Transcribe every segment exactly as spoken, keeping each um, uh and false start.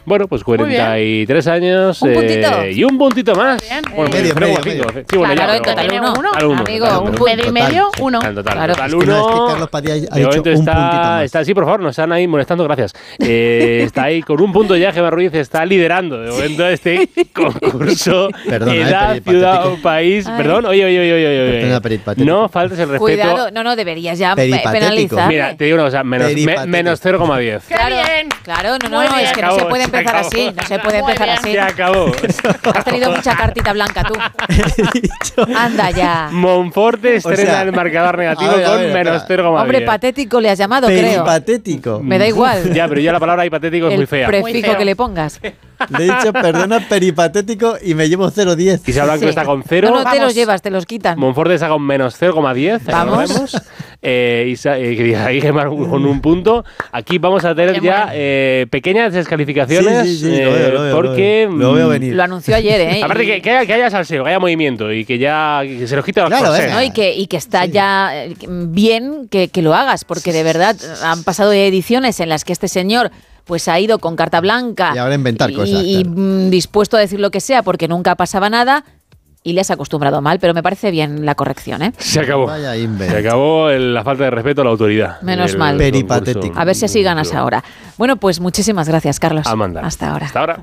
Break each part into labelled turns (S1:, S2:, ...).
S1: Bueno, pues cuarenta y tres años.
S2: Un puntito.
S1: Eh, y un puntito más.
S2: Bien.
S1: Bueno,
S3: Medio,
S1: medio,
S3: medio,
S1: cinco.
S3: medio.
S1: Sí, bueno,
S2: Claro,
S1: ya,
S2: en total
S1: pero-
S2: uno.
S1: Total uno.
S2: Amigo,
S1: Total
S2: un
S1: uno.
S2: medio y medio,
S3: Total.
S2: uno.
S1: En total,
S2: Claro.
S1: total
S3: Es que no, es que
S1: uno.
S3: Carlos Padilla ha
S1: De
S3: dicho
S1: momento
S3: un puntito
S1: está,
S3: más.
S1: está, sí, por favor, nos están ahí molestando, gracias. Eh, está ahí con un punto ya, Gemma Ruiz está liderando de momento este concurso.
S3: Perdona, eh,
S1: Edad,
S3: peripatético.
S1: ciudad o país.
S2: Ay.
S1: Perdón, oye, oye, oye, oye, oye.
S3: Perdona, peripatético.
S1: No faltes el respeto.
S2: Cuidado, no, no, deberías ya pe-
S3: Peripatético.
S2: penalizar.
S1: Mira, te digo una cosa, menos, me-
S3: Peripatético.
S1: menos cero coma diez.
S4: ¡Qué
S2: Claro,
S4: bien!
S2: claro, no, no,
S4: Muy
S2: no,
S4: bien.
S2: es que
S1: Se
S2: no se
S1: acabó,
S2: puede
S1: se
S2: empezar
S1: acabó.
S2: así, no se puede
S4: Muy
S2: empezar
S4: bien.
S2: así.
S1: Se acabó.
S2: Has tenido mucha cartita blanca tú. Anda ya.
S1: Monforte estrena
S3: sea,
S1: el marcador negativo
S3: a ver, a
S1: con
S3: ver,
S1: menos
S3: espera.
S1: cero coma diez.
S2: Hombre, patético le has llamado, creo.
S3: Peripatético.
S2: Me da igual.
S1: Ya, pero ya la palabra hipotético es
S2: El
S1: muy fea.
S4: Muy
S2: prefijo
S4: feo.
S2: que le pongas.
S3: Le he dicho, perdona, peripatético y me llevo cero coma diez.
S1: Isa Blanco
S2: Sí.
S1: está con cero.
S2: No, no, te
S4: Vamos.
S2: los llevas, te los quitan.
S1: Monforte está con menos cero coma diez.
S2: Vamos.
S1: recordemos. Eh, Isa, eh, que diga, ahí Gemma con un punto. Aquí vamos a tener
S4: Qué
S1: ya
S4: bueno.
S1: eh, pequeñas descalificaciones.
S3: Sí, sí, sí,
S1: eh,
S3: lo veo, lo veo,
S1: porque.
S3: lo veo. Lo veo
S1: mm,
S3: venir.
S2: Lo anunció ayer, ¿eh?
S1: Aparte
S2: Y-
S1: que, que, haya, que haya salseo, que haya movimiento y que ya que se los quite los
S3: Claro,
S1: corsés.
S3: venga.
S2: ¿no? Y que, y que está
S3: Sí.
S2: ya eh, bien que, que lo hagas, porque de verdad han pasado ediciones en las que este señor pues ha ido con carta blanca
S3: Y ahora a inventar
S2: y,
S3: cosas,
S2: y,
S3: claro.
S2: mm, dispuesto a decir lo que sea porque nunca pasaba nada y le has acostumbrado mal, pero me parece bien la corrección, ¿eh?
S1: Se acabó.
S3: Vaya invento.
S1: Se acabó el- la falta de respeto a la autoridad.
S2: Menos
S1: del
S2: mal.
S3: Peripatético.
S1: concurso.
S2: A ver si así ganas ahora. Bueno, pues muchísimas gracias, Carlos.
S1: Amanda.
S2: Hasta ahora.
S1: Hasta ahora.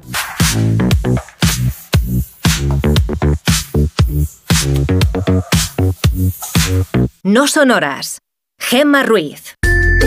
S5: No son horas. Gemma Ruiz.